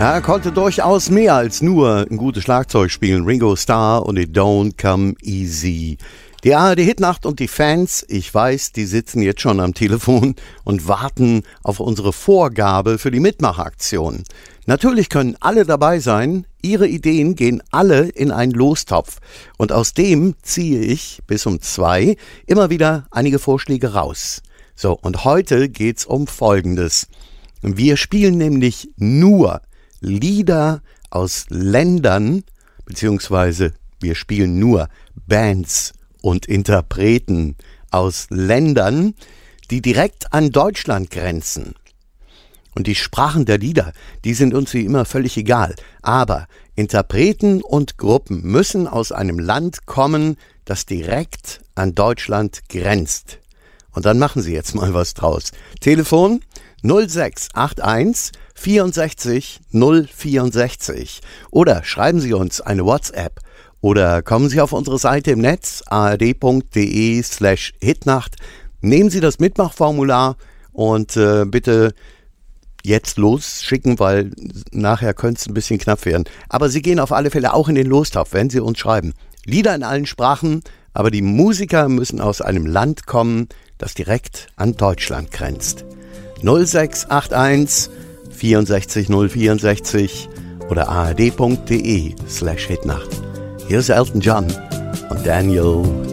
Er konnte durchaus mehr als nur ein gutes Schlagzeug spielen. Ringo Starr und It Don't Come Easy. Die ARD-Hitnacht und die Fans, ich weiß, die sitzen jetzt schon am Telefon und warten auf unsere Vorgabe für die Mitmachaktion. Natürlich können alle dabei sein, ihre Ideen gehen alle in einen Lostopf. Und aus dem ziehe ich bis um 2 immer wieder einige Vorschläge raus. So, und heute geht's um Folgendes. Wir spielen nämlich nur Lieder aus Ländern, beziehungsweise wir spielen nur Bands und Interpreten aus Ländern, die direkt an Deutschland grenzen. Und die Sprachen der Lieder, die sind uns wie immer völlig egal. Aber Interpreten und Gruppen müssen aus einem Land kommen, das direkt an Deutschland grenzt. Und dann machen Sie jetzt mal was draus. Telefon 0681 64 064 oder schreiben Sie uns eine WhatsApp oder kommen Sie auf unsere Seite im Netz ard.de/hitnacht. Nehmen Sie das Mitmachformular und bitte jetzt losschicken, weil nachher könnte es ein bisschen knapp werden. Aber Sie gehen auf alle Fälle auch in den Lostopf, wenn Sie uns schreiben. Lieder in allen Sprachen, aber die Musiker müssen aus einem Land kommen, das direkt an Deutschland grenzt. 0681 64 064 oder ard.de/hitnacht. Hier ist Elton John und Daniel